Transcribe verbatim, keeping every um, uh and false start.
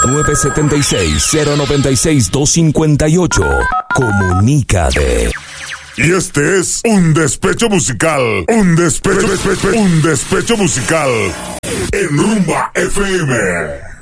nueve siete seis, cero nueve seis, dos cinco ocho. Comunícate. Y este es un despecho musical. Un despecho, despecho, un despecho musical en Rumba F M.